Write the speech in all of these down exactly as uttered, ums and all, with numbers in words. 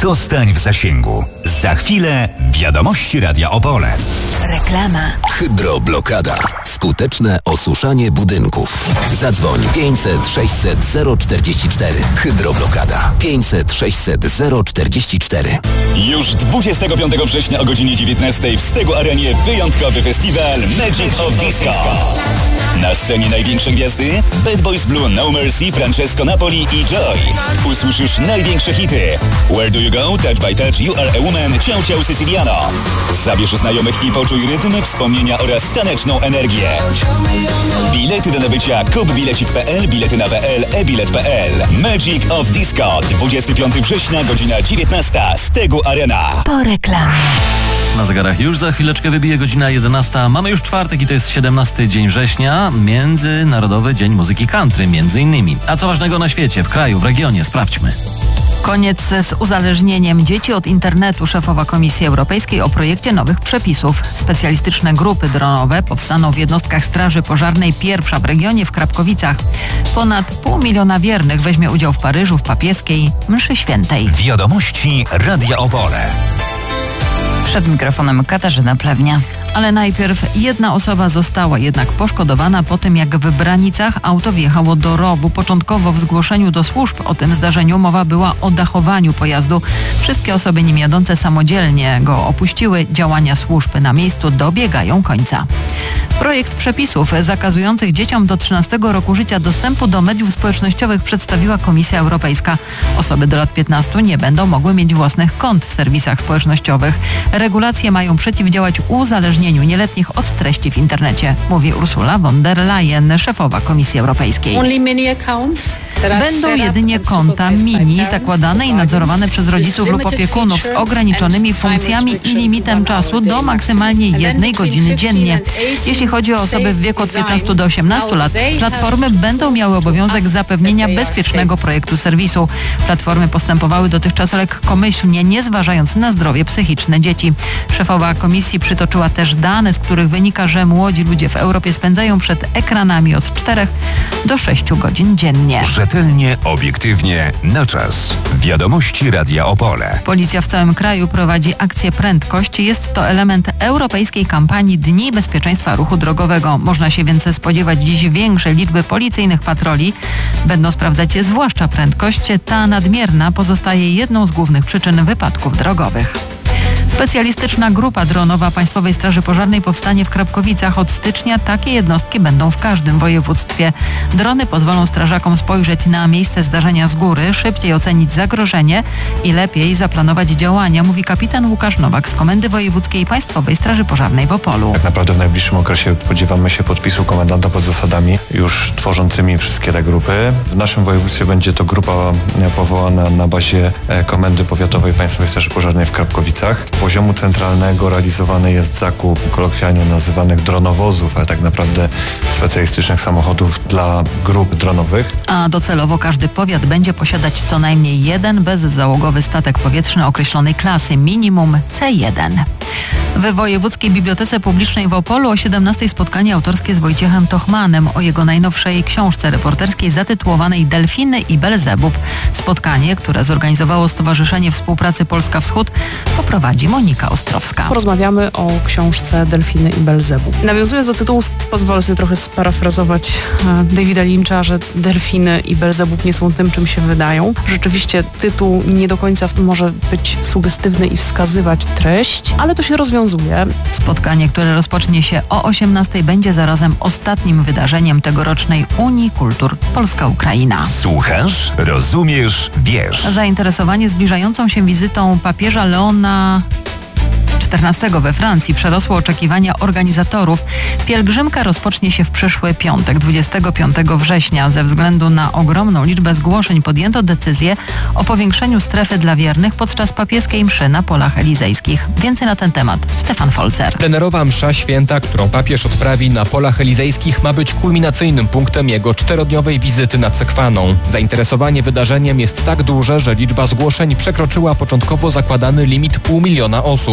Zostań w zasięgu. Za chwilę wiadomości Radia Opole. Reklama. Hydroblokada. Skuteczne osuszanie budynków. Zadzwoń pięćset sześćset zero czterdzieści cztery. Hydroblokada. pięćset sześćset zero czterdzieści cztery. Już dwudziestego piątego września o godzinie dziewiętnastej w Stegu Arenie wyjątkowy festiwal Magic of Disco. Na scenie największe gwiazdy Bad Boys Blue, No Mercy, Francesco Napoli i Joy. Usłyszysz największe hity Where Do You Go, Touch by Touch, You Are a Woman, Ciao Ciao Siciliano. Zabierz znajomych i poczuj rytm, wspomnienia oraz taneczną energię. Bilety do nabycia kup bilecik kropka p l, bilety na p l, e-bilet kropka p l. Magic of Disco, dwudziestego piątego września, godzina dziewiętnasta, Stegu Arena. Po reklamie. Na zegarach już za chwileczkę wybije godzina jedenasta. Mamy już czwartek i to jest siedemnasty dzień września, Międzynarodowy Dzień Muzyki Country między innymi. A co ważnego na świecie, w kraju, w regionie? Sprawdźmy. Koniec z uzależnieniem dzieci od internetu. Szefowa Komisji Europejskiej o projekcie nowych przepisów. Specjalistyczne grupy dronowe powstaną w jednostkach Straży Pożarnej, pierwsza w regionie w Krapkowicach. Ponad pół miliona wiernych weźmie udział w Paryżu w papieskiej mszy świętej. Wiadomości Radia Opole. Przed mikrofonem Katarzyna Plewnia. Ale najpierw jedna osoba została jednak poszkodowana po tym, jak w Branicach auto wjechało do rowu. Początkowo w zgłoszeniu do służb o tym zdarzeniu mowa była o dachowaniu pojazdu. Wszystkie osoby nim jadące samodzielnie go opuściły. Działania służb na miejscu dobiegają końca. Projekt przepisów zakazujących dzieciom do trzynastego roku życia dostępu do mediów społecznościowych przedstawiła Komisja Europejska. Osoby do lat piętnastu nie będą mogły mieć własnych kont w serwisach społecznościowych. Regulacje mają przeciwdziałać uzależnieniu nieletnich od treści w internecie, mówi Ursula von der Leyen, szefowa Komisji Europejskiej. Będą jedynie konta mini zakładane i nadzorowane przez rodziców lub opiekunów z ograniczonymi funkcjami i limitem czasu do maksymalnie jednej godziny dziennie. Jeśli chodzi o osoby w wieku od piętnastu do osiemnastu lat, platformy będą miały obowiązek zapewnienia bezpiecznego projektu serwisu. Platformy postępowały dotychczas lekkomyślnie, nie zważając na zdrowie psychiczne dzieci. Szefowa Komisji przytoczyła też dane, z których wynika, że młodzi ludzie w Europie spędzają przed ekranami od czterech do sześciu godzin dziennie. Rzetelnie, obiektywnie, na czas. Wiadomości Radia Opole. Policja w całym kraju prowadzi akcję Prędkość. Jest to element europejskiej kampanii Dni Bezpieczeństwa Ruchu Drogowego. Można się więc spodziewać dziś większej liczby policyjnych patroli. Będą sprawdzać zwłaszcza prędkość. Ta nadmierna pozostaje jedną z głównych przyczyn wypadków drogowych. Specjalistyczna grupa dronowa Państwowej Straży Pożarnej powstanie w Krapkowicach. Od stycznia takie jednostki będą w każdym województwie. Drony pozwolą strażakom spojrzeć na miejsce zdarzenia z góry, szybciej ocenić zagrożenie i lepiej zaplanować działania, mówi kapitan Łukasz Nowak z Komendy Wojewódzkiej Państwowej Straży Pożarnej w Opolu. Tak naprawdę w najbliższym okresie spodziewamy się podpisu komendanta pod zasadami już tworzącymi wszystkie te grupy. W naszym województwie będzie to grupa powołana na bazie Komendy Powiatowej Państwowej Straży Pożarnej w Krapkowicach. Z poziomu centralnego realizowany jest zakup kolokwialnie nazywanych dronowozów, ale tak naprawdę specjalistycznych samochodów dla grup dronowych. A docelowo każdy powiat będzie posiadać co najmniej jeden bezzałogowy statek powietrzny określonej klasy, minimum C jeden. W Wojewódzkiej Bibliotece Publicznej w Opolu o siedemnastej spotkanie autorskie z Wojciechem Tochmanem o jego najnowszej książce reporterskiej zatytułowanej Delfiny i Belzebub. Spotkanie, które zorganizowało Stowarzyszenie Współpracy Polska Wschód, poprowadzi Monika Ostrowska. Porozmawiamy o książce Delfiny i Belzebub. Nawiązując do tytułu, pozwolę sobie trochę sparafrazować Davida Lyncha, że delfiny i Belzebub nie są tym, czym się wydają. Rzeczywiście tytuł nie do końca może być sugestywny i wskazywać treść, ale to się rozwiązuje. Spotkanie, które rozpocznie się o osiemnastej, będzie zarazem ostatnim wydarzeniem tegorocznej Unii Kultur Polska-Ukraina. Słuchasz, rozumiesz, wiesz. Zainteresowanie zbliżającą się wizytą papieża Leona czternastego we Francji przerosło oczekiwania organizatorów. Pielgrzymka rozpocznie się w przyszły piątek, dwudziestego piątego września. Ze względu na ogromną liczbę zgłoszeń podjęto decyzję o powiększeniu strefy dla wiernych podczas papieskiej mszy na polach elizejskich. Więcej na ten temat Stefan Folzer. Plenerowa msza święta, którą papież odprawi na polach elizejskich, ma być kulminacyjnym punktem jego czterodniowej wizyty nad Sekwaną. Zainteresowanie wydarzeniem jest tak duże, że liczba zgłoszeń przekroczyła początkowo zakładany limit pół miliona osób. W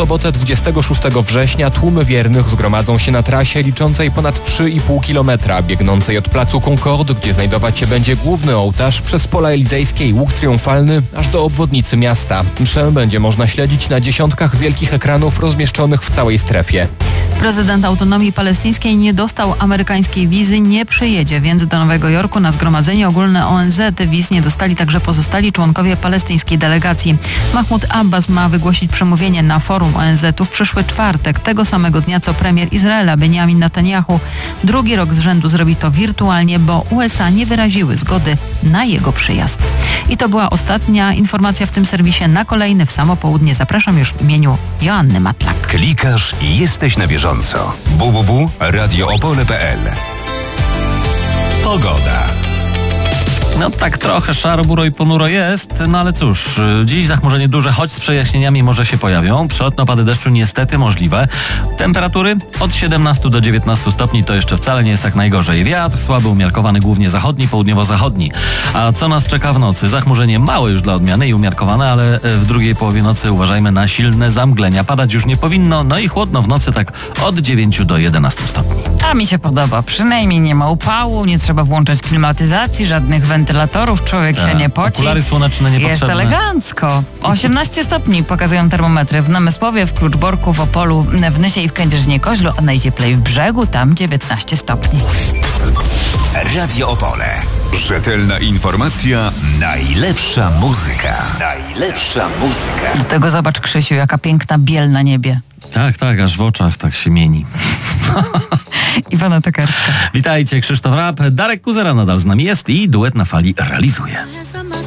sobotę dwudziestego szóstego września tłumy wiernych zgromadzą się na trasie liczącej ponad trzy i pół kilometra, biegnącej od placu Concorde, gdzie znajdować się będzie główny ołtarz, przez Pola Elizejskie i Łuk Triumfalny, aż do obwodnicy miasta. Mszę będzie można śledzić na dziesiątkach wielkich ekranów rozmieszczonych w całej strefie. Prezydent Autonomii Palestyńskiej nie dostał amerykańskiej wizy, nie przyjedzie więc do Nowego Jorku na zgromadzenie ogólne O N Z. Wiz nie dostali także pozostali członkowie palestyńskiej delegacji. Mahmud Abbas ma wygłosić przemówienie na forum O N Z-u w przyszły czwartek, tego samego dnia co premier Izraela Benjamin Netanyahu. Drugi rok z rzędu zrobi to wirtualnie, bo U S A nie wyraziły zgody na jego przyjazd. I to była ostatnia informacja w tym serwisie. Na kolejny w samo południe zapraszam już w imieniu Joanny Matlak. Klikasz i jesteś na bieżąco. w w w kropka radio opole kropka p l. Pogoda. No tak trochę szaro, buro i ponuro jest, no ale cóż, dziś zachmurzenie duże, choć z przejaśnieniami może się pojawią. Przelotne opady deszczu niestety możliwe. Temperatury od siedemnastu do dziewiętnastu stopni, to jeszcze wcale nie jest tak najgorzej. Wiatr słaby, umiarkowany, głównie zachodni, południowo-zachodni. A co nas czeka w nocy? Zachmurzenie małe już dla odmiany i umiarkowane, ale w drugiej połowie nocy uważajmy na silne zamglenia. Padać już nie powinno, no i chłodno w nocy tak od dziewięciu do jedenastu stopni. A mi się podoba. Przynajmniej nie ma upału, nie trzeba włączać klimatyzacji, żadnych wentylatorów. Wentylatorów, człowiek Ta. się nie poci. Okulary słoneczne niepotrzebne. Jest elegancko. osiemnaście stopni pokazują termometry w Namysłowie, w Kluczborku, w Opolu, w Nysie i w Kędzierzynie-Koźlu, a najcieplej w Brzegu, tam dziewiętnaście stopni. Radio Opole. Rzetelna informacja, najlepsza muzyka. Najlepsza muzyka. Do tego zobacz, Krzysiu, jaka piękna biel na niebie. Tak, tak, aż w oczach tak się mieni. Iwona Tokarska. Witajcie, Krzysztof Rap. Darek Kuzera nadal z nami jest i duet na fali realizuje.